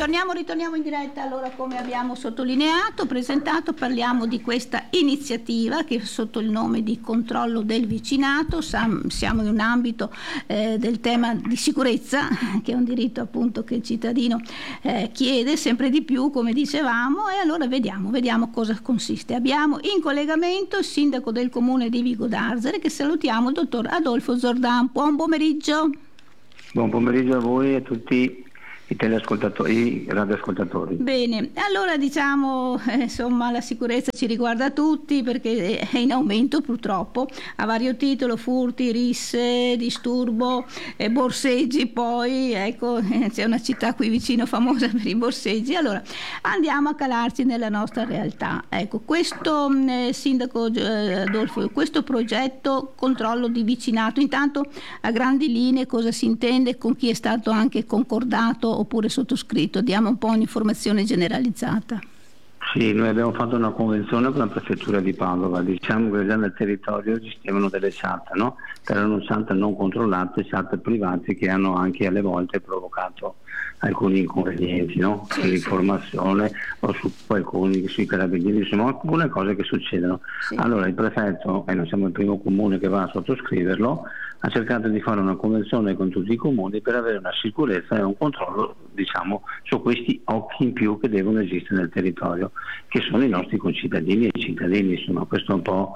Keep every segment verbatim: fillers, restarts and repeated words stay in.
ritorniamo, ritorniamo in diretta. Allora, come abbiamo sottolineato, presentato, parliamo di questa iniziativa che sotto il nome di controllo del vicinato. Siamo in un ambito eh, del tema di sicurezza, che è un diritto appunto che il cittadino eh, chiede sempre di più, come dicevamo, e allora vediamo, vediamo cosa consiste. Abbiamo in collegamento il sindaco del comune di Vigo d'Arzere, che salutiamo, il dottor Adolfo Zordan. Buon pomeriggio. Buon pomeriggio a voi e a tutti i teleascoltatori, i radioascoltatori. Bene, allora diciamo eh, insomma la sicurezza ci riguarda tutti perché è in aumento purtroppo a vario titolo, furti, risse, disturbo, eh, borseggi, poi ecco eh, c'è una città qui vicino famosa per i borseggi. Allora andiamo a calarci nella nostra realtà. Ecco, questo eh, sindaco eh, Adolfo, questo progetto controllo di vicinato, intanto a grandi linee cosa si intende, con chi è stato anche concordato oppure sottoscritto? Diamo un po' un'informazione generalizzata. Sì, noi abbiamo fatto una convenzione con la prefettura di Padova. Diciamo che già nel territorio esistevano delle chat, no? Però erano chat non controllate, chat private che hanno anche alle volte provocato alcuni inconvenienti, no? Sì, Sull'informazione sì. o su alcuni sui carabinieri, insomma alcune cose che succedono. Sì. Allora il prefetto, e noi siamo il primo comune che va a sottoscriverlo, ha cercato di fare una convenzione con tutti i comuni per avere una sicurezza e un controllo, diciamo, su questi occhi in più che devono esistere nel territorio, che sono i nostri concittadini e i cittadini. Insomma, questo è un po'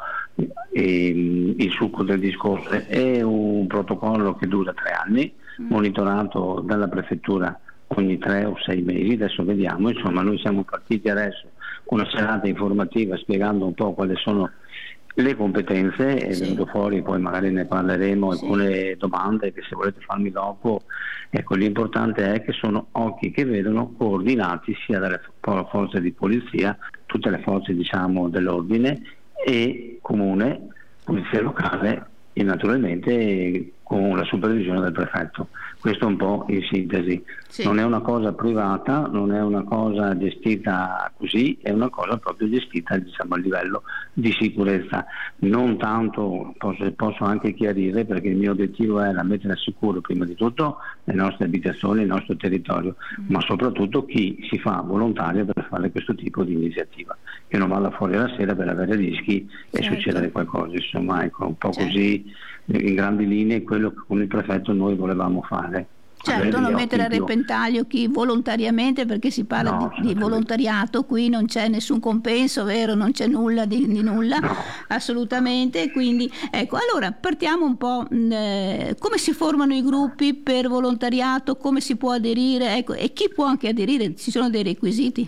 eh, il succo del discorso. È un protocollo che dura tre anni, monitorato dalla prefettura ogni tre o sei mesi. Adesso vediamo, insomma, noi siamo partiti adesso con una serata informativa spiegando un po' quali sono le competenze, è sì. venuto fuori, poi magari ne parleremo, sì. alcune domande che se volete farmi dopo. Ecco, l'importante è che sono occhi che vedono, coordinati sia dalle forze di polizia, tutte le forze, diciamo, dell'ordine e comune, polizia locale e naturalmente con la supervisione del prefetto. Questo è un po' in sintesi. Sì. Non è una cosa privata, non è una cosa gestita così, è una cosa proprio gestita, diciamo, a livello di sicurezza. Non tanto, posso, posso anche chiarire, perché il mio obiettivo era mettere a sicuro prima di tutto le nostre abitazioni, il nostro territorio, mm. ma soprattutto chi si fa volontario per fare questo tipo di iniziativa, che non vada fuori la sera per avere rischi certo. e succedere qualcosa. Insomma, ecco, un po' certo. così in grandi linee quello che con il prefetto noi volevamo fare. Certo, non mettere a repentaglio chi volontariamente, perché si parla no, di, di volontariato, qui non c'è nessun compenso, vero? Non c'è nulla di, di nulla, no. assolutamente. Quindi ecco, allora partiamo un po', eh, come si formano i gruppi per volontariato, come si può aderire, ecco, e chi può anche aderire? Ci sono dei requisiti?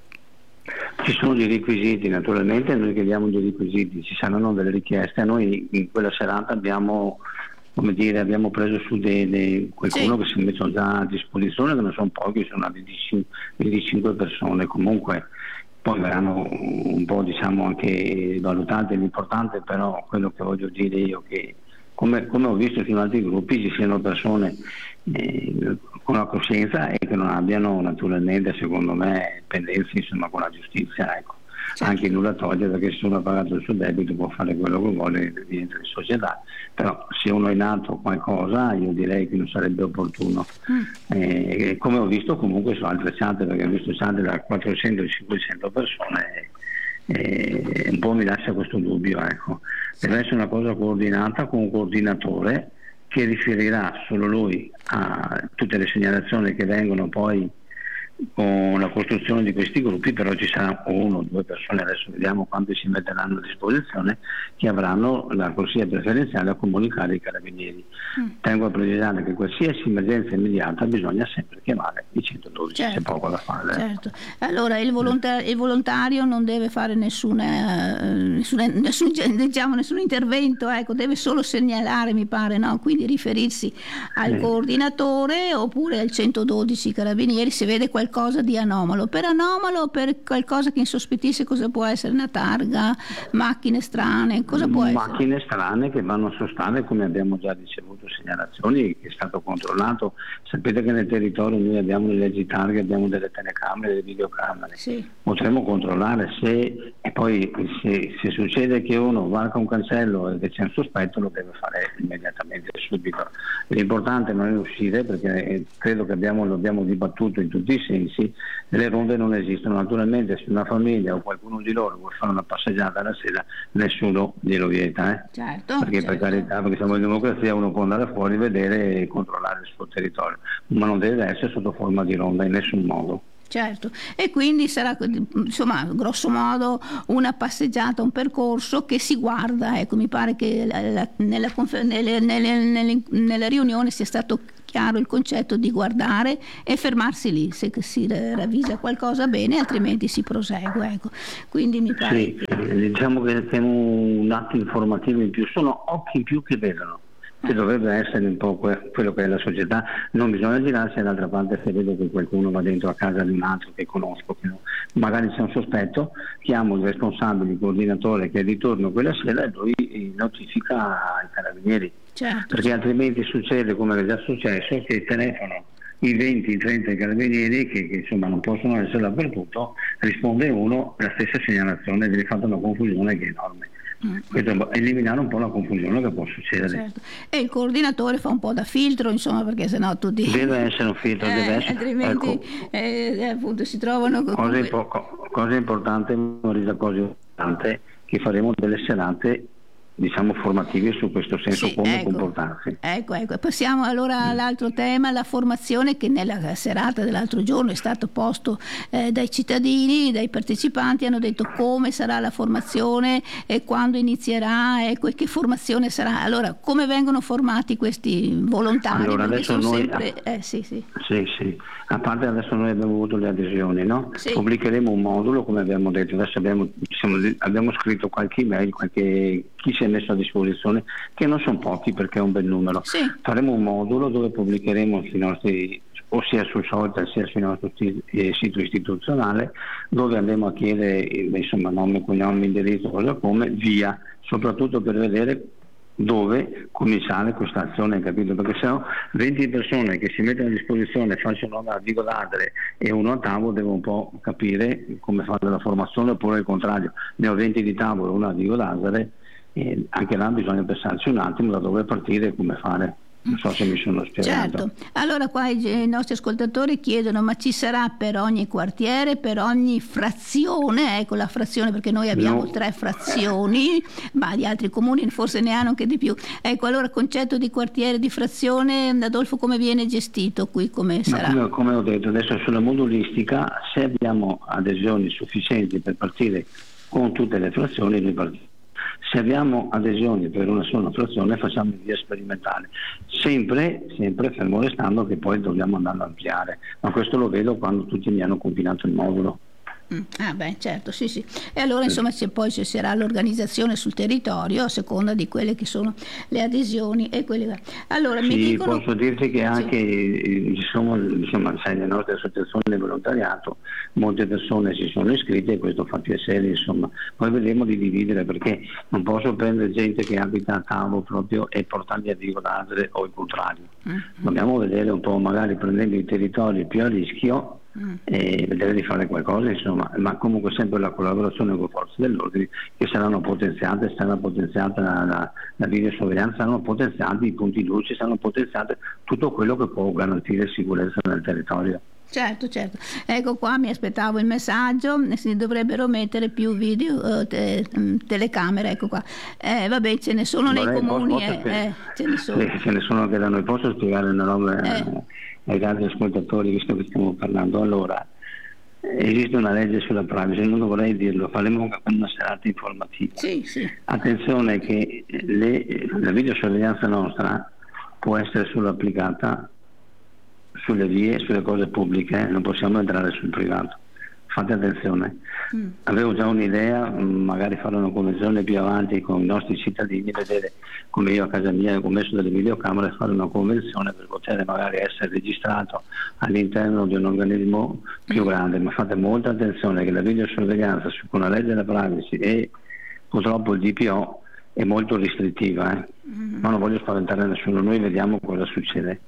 Ci sono dei requisiti, naturalmente noi chiediamo dei requisiti, ci saranno delle richieste. Noi in quella serata abbiamo, come dire, abbiamo preso su dei, dei, qualcuno sì. che si è messo già a disposizione, che non sono pochi, sono venticinque persone. Comunque poi verranno un po', diciamo, anche valutate. L'importante però, quello che voglio dire io, che come, come ho visto in altri gruppi, ci siano persone eh, con la coscienza e che non abbiano naturalmente, secondo me, pendenze, insomma, con la giustizia, ecco. Certo. Anche nulla toglie, perché se uno ha pagato il suo debito può fare quello che vuole, rientra in società, però se uno è nato qualcosa io direi che non sarebbe opportuno. mm. eh, come ho visto comunque su altre chat, perché ho visto chat da quattrocento cinquecento persone, eh, un po' mi lascia questo dubbio, ecco. Deve essere una cosa coordinata con un coordinatore che riferirà solo lui a tutte le segnalazioni che vengono poi con la costruzione di questi gruppi. Però ci sarà uno o due persone, adesso vediamo quanti si metteranno a disposizione, che avranno la corsia preferenziale a comunicare ai carabinieri. Mm. Tengo a precisare che qualsiasi emergenza immediata bisogna sempre chiamare i centododici, certo. c'è poco da fare. Certo. Allora il volontario, il volontario non deve fare nessuna, nessuna, nessun, diciamo, nessun intervento, ecco, deve solo segnalare, mi pare, no? Quindi riferirsi al sì. coordinatore oppure al centododici carabinieri se vede qualcosa cosa di anomalo. Per anomalo, per qualcosa che insospettisce, cosa può essere? Una targa, macchine strane, cosa può macchine essere? Macchine strane che vanno a sostare, come abbiamo già ricevuto segnalazioni, che è stato controllato. Sapete che nel territorio noi abbiamo le leggi targhe, abbiamo delle telecamere, delle videocamere. Sì. Potremmo controllare se, e poi se, se succede che uno varca un cancello e che c'è un sospetto, lo deve fare immediatamente, subito. L'importante non è uscire, perché credo che abbiamo, lo abbiamo dibattuto in tutti i sensi, sensi, le ronde non esistono. Naturalmente se una famiglia o qualcuno di loro vuole fare una passeggiata la sera, nessuno glielo vieta, eh? Certo, perché certo. per carità, perché siamo in democrazia, uno può andare fuori, vedere e controllare il suo territorio, ma non deve essere sotto forma di ronda in nessun modo. Certo, e quindi sarà, insomma, grosso modo una passeggiata, un percorso che si guarda. Ecco, mi pare che la, la, nella, nelle, nelle, nelle, nella riunione sia stato chiaro il concetto di guardare e fermarsi lì, se si ravvisa qualcosa bene, altrimenti si prosegue. Ecco. Quindi mi pare sì, che... diciamo che è un atto informativo in più, sono occhi in più che vedono, che dovrebbe essere un po' quello che è la società. Non bisogna girarsi, dall'altra parte se vedo che qualcuno va dentro a casa di un altro che conosco, che no, magari c'è un sospetto, chiamo il responsabile, il coordinatore che è di ritorno quella sera e lui notifica ai carabinieri, certo, perché certo. altrimenti succede come è già successo, che telefonano i venti trenta carabinieri che, che insomma non possono essere dappertutto, risponde uno, la stessa segnalazione, viene fatta una confusione che è enorme. Questo, eliminare un po' la confusione che può succedere. Certo. E il coordinatore fa un po' da filtro, insomma, perché sennò tutti deve essere un filtro, eh, deve essere, altrimenti ecco, eh, appunto si trovano con cosa, que... impo- cosa importante, Marisa, cosa importante, che faremo delle serate, diciamo, formative su questo senso, sì, come ecco, comportarsi. Ecco, ecco. Passiamo allora all'altro tema, la formazione, che nella serata dell'altro giorno è stato posto eh, dai cittadini, dai partecipanti, hanno detto come sarà la formazione e quando inizierà, ecco, e che formazione sarà. Allora, come vengono formati questi volontari? Allora, perché adesso sono noi, sempre... Eh, sì, sì. Sì, sì. A parte adesso noi abbiamo avuto le adesioni, no? Sì. Pubblicheremo un modulo, come abbiamo detto, adesso abbiamo, diciamo, abbiamo scritto qualche email, qualche, chi si è messo a disposizione, che non sono pochi perché è un bel numero. Sì. Faremo un modulo dove pubblicheremo sui nostri, o sia sul social sia sul nostro sito istituzionale, dove andremo a chiedere insomma nome, cognome, indirizzo, cosa come, via, soprattutto per vedere dove cominciare questa azione, capito? Perché se no venti persone che si mettono a disposizione, facciano una a Digo d'Adre e uno a tavolo, devo un po' capire come fare la formazione, oppure il contrario, ne ho venti di tavolo, uno a Digo d'Adre, e anche là bisogna pensarci un attimo da dove partire e come fare. Non so se mi sono spiegato. Certo, allora qua i, i nostri ascoltatori chiedono: ma ci sarà per ogni quartiere, per ogni frazione? Ecco, la frazione, perché noi abbiamo No. tre frazioni, ma gli altri comuni forse ne hanno anche di più. Ecco, allora il concetto di quartiere, di frazione, Adolfo, come viene gestito qui? Come sarà? Ma come, come ho detto adesso, sulla modulistica, se abbiamo adesioni sufficienti per partire con tutte le frazioni, noi partiamo. Se abbiamo adesioni per una sola frazione, facciamo in via sperimentale, sempre, sempre fermo restando che poi dobbiamo andare a ampliare, ma questo lo vedo quando tutti mi hanno confinato il modulo. Mm. Ah beh, certo, sì, sì. E allora insomma c'è, poi ci sarà l'organizzazione sul territorio a seconda di quelle che sono le adesioni e quelle. Allora, sì, mi dicono... posso dirti che anche sì. ci sono, diciamo, sai, le nostre associazioni di volontariato, molte persone si sono iscritte e questo fa piacere, insomma. Poi vedremo di dividere, perché non posso prendere gente che abita a Tavo proprio e portarli a Digo d'Adre o il contrario. Mm-hmm. Dobbiamo vedere un po', magari prendendo i territori più a rischio, Mm. e vedere di fare qualcosa, insomma, ma comunque sempre la collaborazione con le forze dell'ordine, che saranno potenziate, sarà potenziata la, la, la videosorveglianza, saranno potenziati i punti luce, saranno potenziate tutto quello che può garantire sicurezza nel territorio. Certo, certo. Ecco qua, mi aspettavo il messaggio, si dovrebbero mettere più video, te, telecamere, ecco qua. Eh, vabbè, ce ne sono Vorrei, nei comuni, posso, posso eh, eh, ce ne sono. Sì, ce ne sono che da noi. Posso spiegare una roba eh. ai grandi ascoltatori, visto che stiamo parlando? Allora, esiste una legge sulla privacy, non vorrei dirlo, faremo una serata informativa. Sì, sì. Attenzione che le, la videosorveglianza nostra può essere solo applicata sulle vie, sulle cose pubbliche, non possiamo entrare sul privato. Fate attenzione. Mm. Avevo già un'idea, magari fare una convenzione più avanti con i nostri cittadini, vedere come io a casa mia ho messo delle videocamere, fare una convenzione per poter magari essere registrato all'interno di un organismo più grande, ma fate molta attenzione che la videosorveglianza con la legge della privacy e purtroppo il D P O è molto restrittiva, eh? Mm. Ma non voglio spaventare nessuno, noi vediamo cosa succede.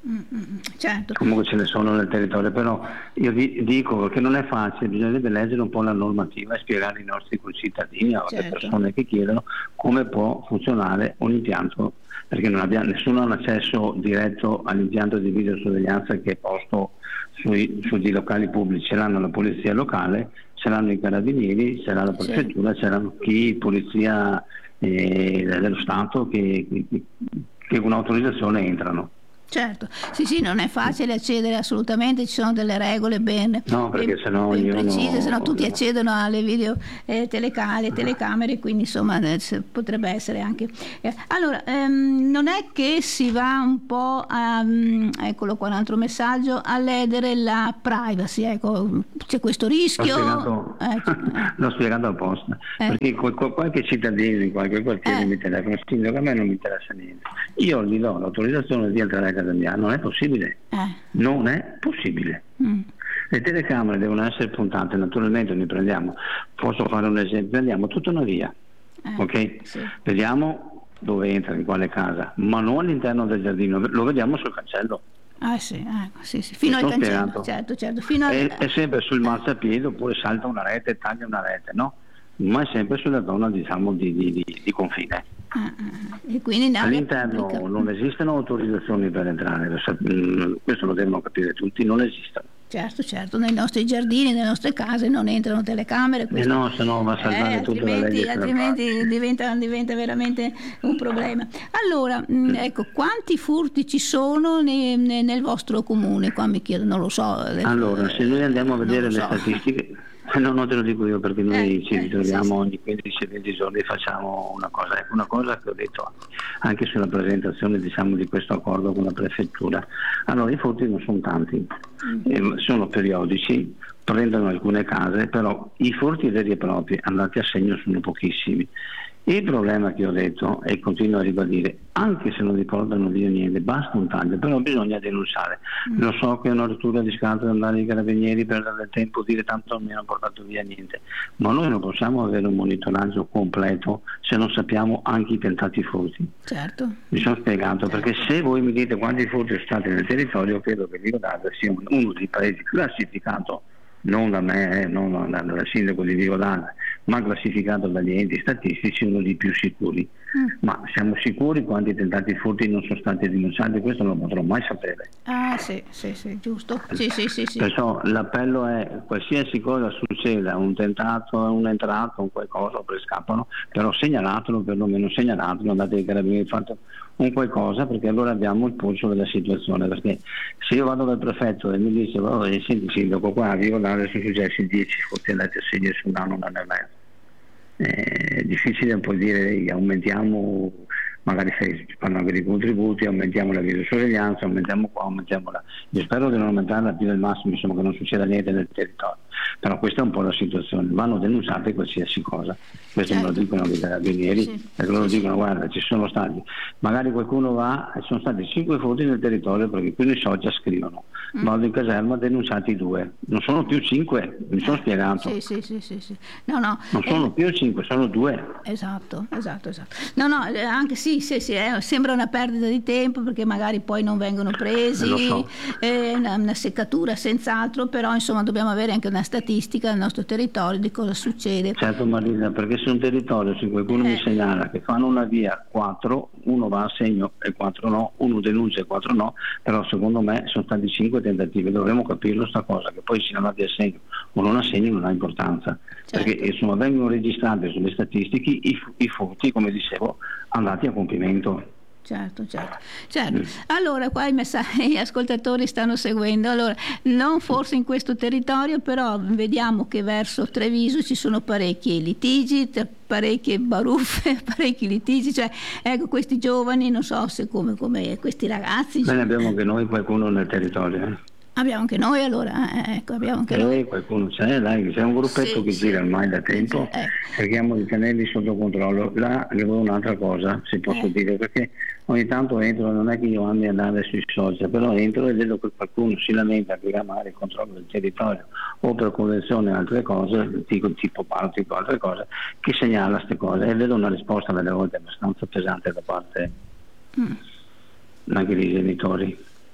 Mm-hmm. Certo. Comunque ce ne sono nel territorio, però io vi dico che non è facile, bisognerebbe leggere un po' la normativa e spiegare ai nostri concittadini, alle certo. persone che chiedono come può funzionare un impianto, perché non abbiamo, nessuno ha un accesso diretto all'impianto di videosorveglianza che è posto sui, sugli locali pubblici. Ce l'hanno la polizia locale, ce l'hanno i carabinieri, ce l'ha la prefettura, sì. Ce l'hanno chi, polizia eh, dello Stato che, che, che con autorizzazione entrano. Certo, sì sì, non è facile accedere assolutamente, ci sono delle regole ben, no, perché ben, sennò ben precise, no, se no tutti no. accedono alle video eh, telecamere, telecamere, quindi insomma eh, potrebbe essere anche... Eh. Allora, ehm, non è che si va un po' a, um, eccolo qua un altro messaggio, a ledere la privacy, ecco, c'è questo rischio... L'ho spiegato, eh, l'ho spiegato apposta, eh. perché qualche cittadino in qualche quartiere eh. mi telefona, a me non mi interessa niente, io gli do l'autorizzazione di entrare a casa mia, non è possibile, eh. non è possibile. Mm. Le telecamere devono essere puntate, naturalmente noi prendiamo, posso fare un esempio, prendiamo tutta una via, eh. ok? Sì. Vediamo dove entra, in quale casa, ma non all'interno del giardino, lo vediamo sul cancello. Ah sì, ecco, sì, sì. Fino al cancello, certo, certo. Fino al... è, è sempre sul marciapiede oppure salta una rete, taglia una rete, no? Ma è sempre sulla zona, diciamo, di, di, di, di confine. Ah, e quindi all'interno pubblica. Non esistono autorizzazioni per entrare, questo lo devono capire tutti, non esistono. Certo, certo, nei nostri giardini, nelle nostre case non entrano telecamere. Questo, eh no, se no va a salvare eh, tutta la legge. Altrimenti diventa, diventa veramente un problema. Allora, mh, ecco, quanti furti ci sono ne, ne, nel vostro comune? Qua mi chiedo, non lo so. Allora, se noi andiamo a vedere le so. statistiche... No, non te lo dico io perché noi eh, ci ritroviamo eh, sì, ogni quindici venti giorni e facciamo una cosa. Ecco, una cosa che ho detto anche sulla presentazione, diciamo, di questo accordo con la prefettura. Allora, i furti non sono tanti, mm. eh, sono periodici, prendono alcune case, però i furti veri e propri andati a segno sono pochissimi. Il problema che ho detto e continuo a ribadire, anche se non vi portano via niente, basta un taglio, però bisogna denunciare. Mm. Lo so che è una rottura di scatole andare ai carabinieri, perdere del tempo, dire tanto non mi hanno portato via niente, ma noi non possiamo avere un monitoraggio completo se non sappiamo anche i tentati furti. Certo. Mi sono spiegato, certo. Perché se voi mi dite quanti furti sono stati nel territorio, credo che Vigo d'Adda sia uno dei paesi classificato, non da me, eh, non dal da sindaco di Vigo d'Adda, ma classificato dagli enti statistici uno dei più sicuri. Mm. Ma siamo sicuri quanti tentati furti non sono stati denunciati? Questo non lo potrò mai sapere. Ah sì, sì, sì, giusto. Sì, sì, sì, sì. Perciò l'appello è, qualsiasi cosa succeda, un tentato, un entrato, un qualcosa, oppure scappano, però segnalatelo, perlomeno segnalatelo, andate ai carabinieri, fate un qualcosa, perché allora abbiamo il polso della situazione. Perché se io vado dal prefetto e mi dice, oh, senti sindaco, qua a Vigo d'Adda sono successi dieci furti andati a segno su un anno, un anno e mezzo. È difficile poi dire aumentiamo, magari se parlano dei contributi, aumentiamo la videosorveglianza, aumentiamo qua, aumentiamo là. Io spero di non aumentarla più del massimo, insomma, che non succeda niente nel territorio, però questa è un po' la situazione, vanno denunciate qualsiasi cosa, questo certo. Me lo dicono i carabinieri, sì. Perché loro sì, dicono sì. Guarda, ci sono stati, magari qualcuno va e sono stati cinque furti nel territorio, perché qui i social scrivono, mm. vado in caserma, denunciati due, non sono più cinque, mi sono spiegato. Sì, sì, sì, sì, sì. No, no, non sono eh, più cinque, sono due. Esatto, esatto, esatto. No, no, anche sì, sì, sì eh, sembra una perdita di tempo perché magari poi non vengono presi, lo so. eh, una, una seccatura senz'altro, però insomma dobbiamo avere anche una statistica nel nostro territorio di cosa succede. Certo Marina, perché se un territorio, se qualcuno eh. mi segnala che fanno una via quattro, uno va a segno e quattro no, uno denuncia e quattro no, però secondo me sono stati cinque tentativi, dovremmo capirlo sta cosa, che poi siano andati a segno o non a segno non ha importanza, certo. Perché insomma vengono registrate sulle statistiche i, i furti, come dicevo, andati a compimento. Certo, certo, certo. Mm. Allora qua i messaggi, gli ascoltatori stanno seguendo. Allora, non forse in questo territorio, però vediamo che verso Treviso ci sono parecchi litigi, parecchie baruffe, parecchi litigi, cioè ecco questi giovani, non so se come, come questi ragazzi. Bene, abbiamo anche noi qualcuno nel territorio. Eh? Abbiamo anche noi allora, eh, ecco, abbiamo anche eh, noi. Qualcuno c'è, dai, c'è un gruppetto sì, che sì. gira ormai da tempo, eh. cerchiamo di tenerli sotto controllo. Là avevo un'altra cosa, se posso eh. dire, perché ogni tanto entro, non è che io ami andare sui social, però entro e vedo che qualcuno si lamenta che magari il controllo del territorio o per convenzione o altre cose, tipo, tipo tipo altre cose, che segnala queste cose e vedo una risposta delle volte abbastanza pesante da parte mm. anche dei genitori.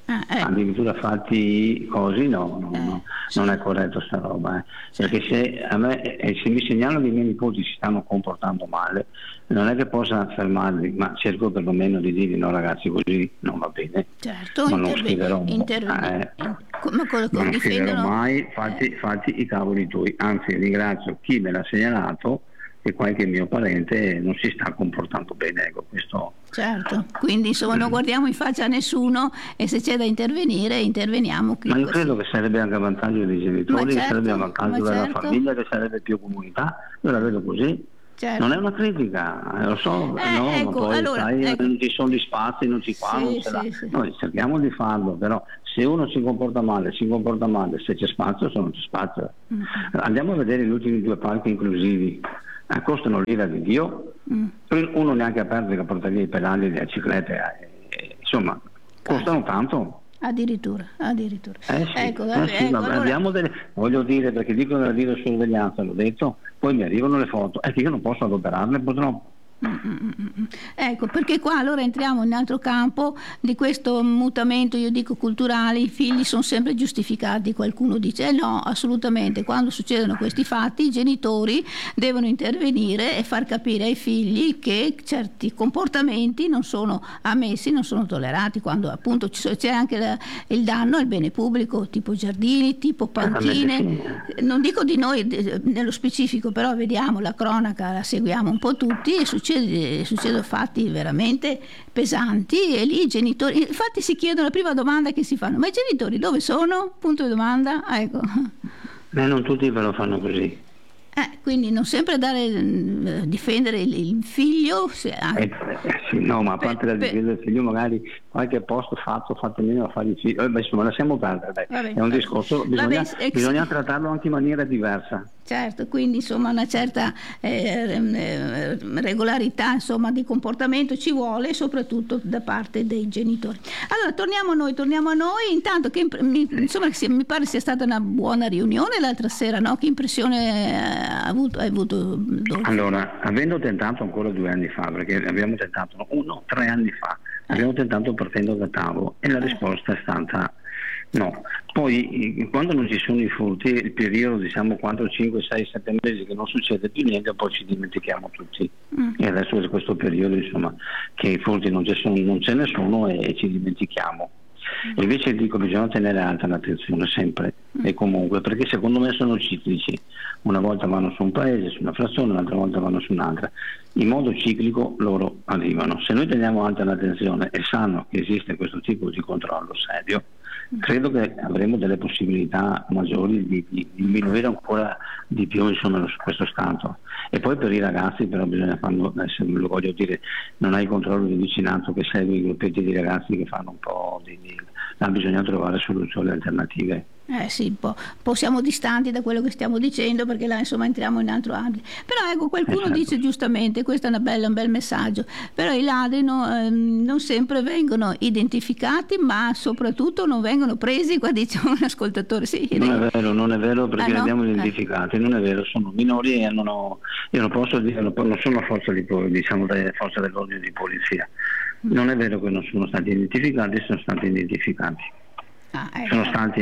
Ah, ecco. Addirittura fatti così no, no, Eh, no, sì. non è corretto sta roba, eh. Perché se, a me, eh, se mi segnalano che i miei nipoti si stanno comportando male, non è che possa fermarli, ma cerco perlomeno di dire no ragazzi, così non va bene, Certo, ma non interve- scriverò, interve- eh, in- come con- con- non scriverò difendono. mai, fatti, eh, fatti i cavoli tuoi, anzi ringrazio chi me l'ha segnalato che qualche mio parente non si sta comportando bene, ecco questo. Certo, quindi insomma non guardiamo in faccia a nessuno e se c'è da intervenire interveniamo qui. Ma io così. credo che sarebbe anche a vantaggio dei genitori, Ma che certo, sarebbe a vantaggio ma della certo. famiglia, che sarebbe più comunità, io la vedo così. Certo. Non è una critica, eh, lo so, Eh, no, ecco, ma poi allora, sai, ecco. non ci sono gli spazi, non ci qua, Sì, non ce sì, l'ha. sì. Noi cerchiamo di farlo, però se uno si comporta male, si comporta male, se c'è spazio, se non c'è spazio. Mm. Andiamo a vedere gli ultimi due parchi inclusivi, eh, costano l'ira di Dio, Mm. uno neanche aperto che porta via i pedali delle biciclette, eh, insomma, costano tanto. Addirittura, addirittura. Eh sì, Ecco, eh vabbè, sì, ecco, vabbè, allora- abbiamo delle, voglio dire, perché dicono della videosorveglianza, l'ho detto, poi mi arrivano le foto, è che io non posso adoperarle purtroppo. Mm, mm, mm, mm. Ecco, perché qua allora entriamo in un altro campo di questo mutamento, io dico culturale, i figli sono sempre giustificati, qualcuno dice eh no, assolutamente, quando succedono questi fatti i genitori devono intervenire e far capire ai figli che certi comportamenti non sono ammessi, non sono tollerati, quando appunto ci so- c'è anche la- il danno al bene pubblico, tipo giardini, tipo panchine, Certamente non dico di noi eh, nello specifico, però vediamo la cronaca, la seguiamo un po' tutti e succede, succedono fatti veramente pesanti e lì i genitori, infatti si chiedono, la prima domanda che si fanno, ma i genitori dove sono? Punto di domanda, ah, ecco. Eh, non tutti ve lo fanno così. Eh, quindi non sempre dare, eh, difendere il, il figlio, se anche- Eh, eh, sì, no, ma a parte la Beh, difesa del figlio, magari qualche posto fatto, fatto meno a fare i figli. Eh, beh, insomma, lasciamo perdere, dai. Vabbè, È un vabbè. discorso, bisogna, Vabbè, eh, bisogna sì. trattarlo anche in maniera diversa. Certo, quindi insomma una certa eh, eh, regolarità insomma, di comportamento ci vuole, soprattutto da parte dei genitori. Allora torniamo a noi, torniamo a noi, intanto che imp- mi, insomma, si- mi pare sia stata una buona riunione l'altra sera, no? Che impressione ha avuto, hai avuto Dolfo? Allora, avendo tentato ancora due anni fa, perché abbiamo tentato uno, tre anni fa, abbiamo tentato partendo da tavolo e la risposta è stata no. Poi eh, quando non ci sono i furti, il periodo diciamo quattro, cinque, sei, sette mesi che non succede più niente, poi ci dimentichiamo tutti. Mm. E adesso è questo periodo insomma che i furti non, ci sono, non ce ne sono e, e ci dimentichiamo. E invece dico bisogna tenere alta l'attenzione sempre e comunque, perché secondo me sono ciclici, una volta vanno su un paese, su una frazione, un'altra volta vanno su un'altra, in modo ciclico loro arrivano. Se noi teniamo alta l'attenzione e sanno che esiste questo tipo di controllo serio, credo che avremo delle possibilità maggiori di, di, di diminuire ancora di più insomma questo stato. E poi per i ragazzi però bisogna farlo, adesso lo voglio dire, non hai il controllo di vicinato che segue i gruppetti di ragazzi che fanno un po' di, di là bisogna trovare soluzioni alternative. Eh sì, un po', un po' siamo distanti da quello che stiamo dicendo perché là insomma entriamo in altro ambito. Però ecco, qualcuno Esatto. dice giustamente, questo è una bella, un bel messaggio, però i ladri no, ehm, non sempre vengono identificati, ma soprattutto non vengono presi, qua dice un ascoltatore. Sì, Non è vero, non è vero perché Ah, li no? abbiamo Eh. identificati, non è vero, sono minori e non ho, io non posso dire, non sono la forza di diciamo delle forze dell'ordine di polizia. Non è vero che non sono stati identificati, sono stati identificati. Ah, ecco. Sono stati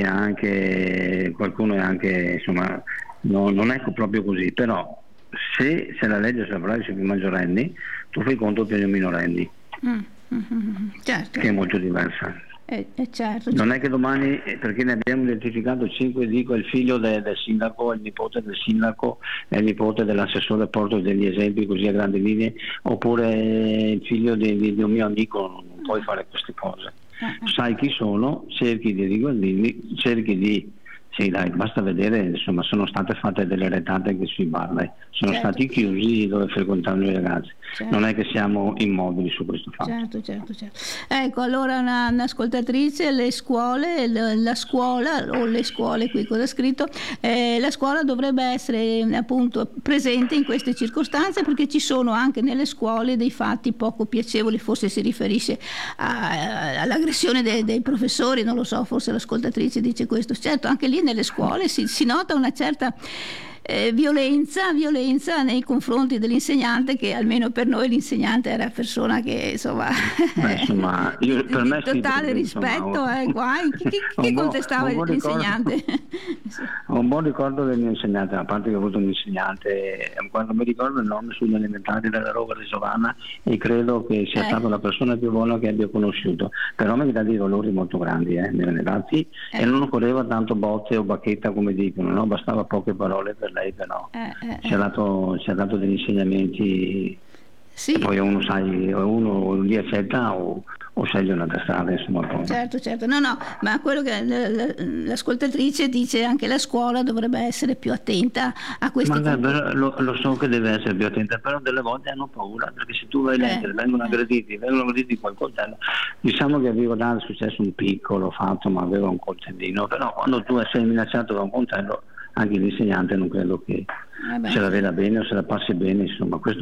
anche, qualcuno è anche, insomma, no, non è proprio così, però se, se la legge saprai sui maggiorenni, tu fai conto per i minorenni, Mm, mm, mm, certo, che è molto diversa. eh, eh, certo. Non è che domani, eh, perché ne abbiamo identificato cinque, dico il figlio de- del sindaco, il nipote del sindaco, è il nipote dell'assessore, porto degli esempi così a grandi linee, oppure il figlio di, di, di un mio amico, non puoi fare queste cose. Sai chi sono, cerchi di riguardirli, cerchi di, sì dai, basta vedere, insomma sono state fatte delle retate anche sui bar, dai. Sono Certo. stati chiusi dove frequentavano i ragazzi, Certo. non è che siamo immobili su questo fatto. Certo, certo, certo. Ecco, allora una, un'ascoltatrice, le scuole, la, la scuola, o le scuole, qui cosa è scritto, eh, la scuola dovrebbe essere appunto presente in queste circostanze perché ci sono anche nelle scuole dei fatti poco piacevoli, forse si riferisce a- all'aggressione dei, dei professori, non lo so, forse l'ascoltatrice dice questo. Certo, anche lì nelle scuole si, si nota una certa eh, violenza, violenza nei confronti dell'insegnante, che almeno per noi l'insegnante era persona che insomma, Beh, insomma io, per di me sì, totale perché, rispetto, insomma, eh, guai. Chi, chi, chi buon, contestava l'insegnante? Ho un buon ricordo del mio insegnante, a parte che ho avuto un insegnante, quando mi ricordo il nome sugli elementari della Roma di Giovanna, e credo che sia eh. stata la persona più buona che abbia conosciuto, però mi dà dei valori molto grandi, eh, mi venne dati, eh. e non occorreva tanto botte o bacchetta come dicono, no? Bastava poche parole per lei, però eh, eh, ci, ha dato, ci ha dato degli insegnamenti. Sì. E poi uno sai, uno li accetta o, o sceglie un'altra strada, insomma. Poi. Certo, certo, no, no, ma quello che l'ascoltatrice dice, anche la scuola dovrebbe essere più attenta a questi ma guarda, lo, lo so che deve essere più attenta, però delle volte hanno paura, perché se tu vai a leggere, eh, vengono aggrediti, eh. vengono aggrediti col coltello. Diciamo che avevo dato successo un piccolo fatto, ma aveva un coltellino, però quando tu sei minacciato da un coltello, anche l'insegnante non credo che eh beh, se la veda bene o se la passi bene, insomma, questo